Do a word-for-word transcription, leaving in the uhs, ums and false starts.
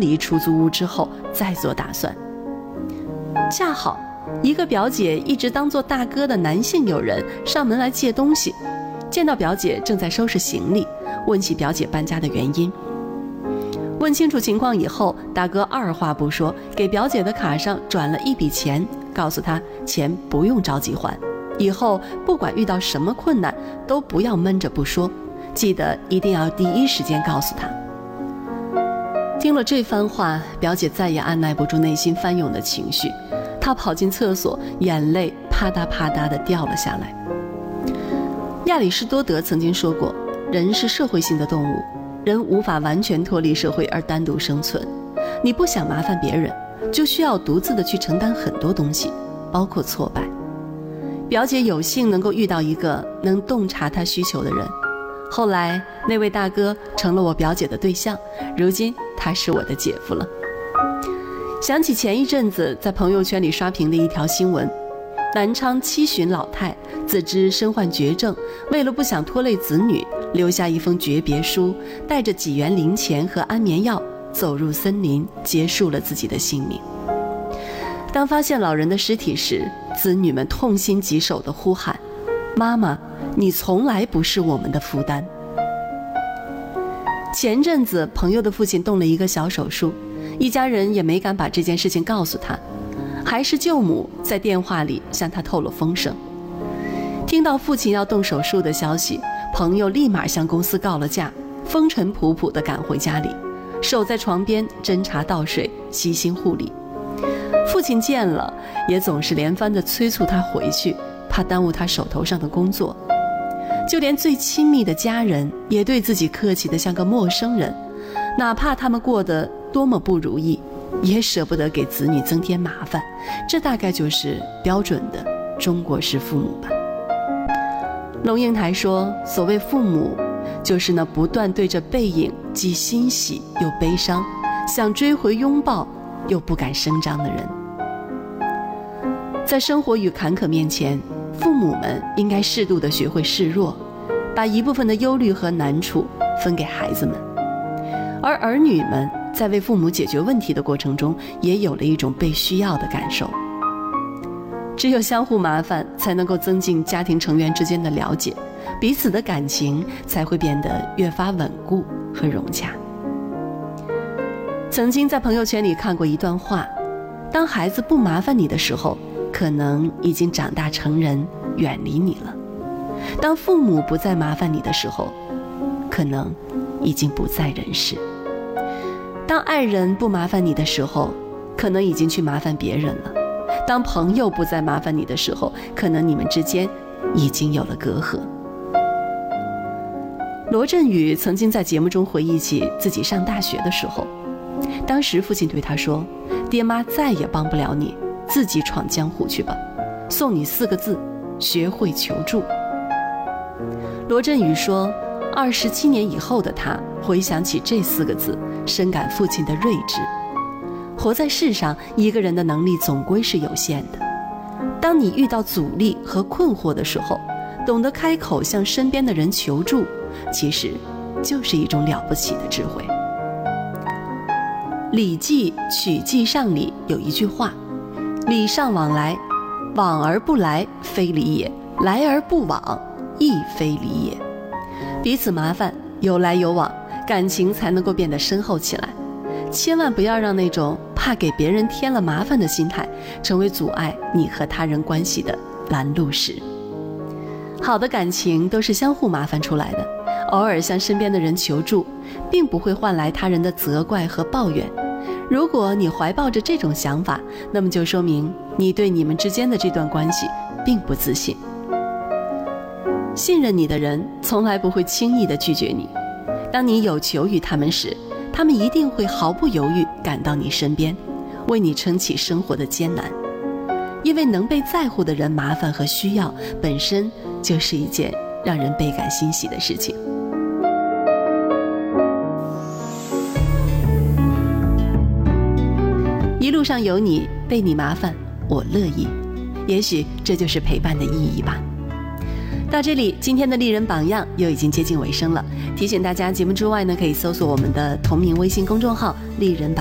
离出租屋之后再做打算。恰好一个表姐一直当做大哥的男性友人上门来借东西，见到表姐正在收拾行李，问起表姐搬家的原因。问清楚情况以后，大哥二话不说，给表姐的卡上转了一笔钱，告诉她钱不用着急还，以后不管遇到什么困难都不要闷着不说，记得一定要第一时间告诉她。听了这番话，表姐再也按耐不住内心翻涌的情绪，她跑进厕所，眼泪啪嗒啪嗒地掉了下来。亚里士多德曾经说过，人是社会性的动物，人无法完全脱离社会而单独生存。你不想麻烦别人，就需要独自的去承担很多东西，包括挫败。表姐有幸能够遇到一个能洞察她需求的人，后来那位大哥成了我表姐的对象，如今他是我的姐夫了。想起前一阵子在朋友圈里刷屏的一条新闻，南昌七旬老太自知身患绝症，为了不想拖累子女，留下一封诀别书，带着几元零钱和安眠药走入森林，结束了自己的性命。当发现老人的尸体时，子女们痛心疾首地呼喊：妈妈，你从来不是我们的负担。前阵子朋友的父亲动了一个小手术，一家人也没敢把这件事情告诉他，还是舅母在电话里向他透了风声。听到父亲要动手术的消息，朋友立马向公司告了假，风尘仆仆地赶回家里，守在床边斟茶倒水，悉心护理。父亲见了也总是连番地催促他回去，怕耽误他手头上的工作。就连最亲密的家人也对自己客气得像个陌生人，哪怕他们过得多么不如意，也舍不得给子女增添麻烦。这大概就是标准的中国式父母吧。龙应台说，所谓父母，就是那不断对着背影既欣喜又悲伤，想追回拥抱又不敢声张的人。在生活与坎坷面前，父母们应该适度地学会示弱，把一部分的忧虑和难处分给孩子们，而儿女们在为父母解决问题的过程中，也有了一种被需要的感受。只有相互麻烦，才能够增进家庭成员之间的了解，彼此的感情才会变得越发稳固和融洽。曾经在朋友圈里看过一段话，当孩子不麻烦你的时候，可能已经长大成人，远离你了；当父母不再麻烦你的时候，可能已经不在人世；当爱人不麻烦你的时候，可能已经去麻烦别人了；当朋友不再麻烦你的时候，可能你们之间已经有了隔阂。罗振宇曾经在节目中回忆起自己上大学的时候，当时父亲对他说，爹妈再也帮不了你，自己闯江湖去吧，送你四个字，学会求助。罗振宇说，二十七年以后的他回想起这四个字，深感父亲的睿智。活在世上，一个人的能力总归是有限的，当你遇到阻力和困惑的时候，懂得开口向身边的人求助，其实就是一种了不起的智慧。礼记曲记上里有一句话，礼尚往来，往而不来非礼也，来而不往亦非礼也。彼此麻烦，有来有往，感情才能够变得深厚起来。千万不要让那种怕给别人添了麻烦的心态，成为阻碍你和他人关系的拦路石。好的感情都是相互麻烦出来的，偶尔向身边的人求助，并不会换来他人的责怪和抱怨。如果你怀抱着这种想法，那么就说明你对你们之间的这段关系并不自信。信任你的人从来不会轻易地拒绝你，当你有求于他们时，他们一定会毫不犹豫赶到你身边，为你撑起生活的艰难。因为能被在乎的人麻烦和需要，本身就是一件让人倍感欣喜的事情。一路上有你，被你麻烦，我乐意。也许这就是陪伴的意义吧。到这里，今天的丽人榜样又已经接近尾声了。提醒大家，节目之外呢，可以搜索我们的同名微信公众号“丽人榜”。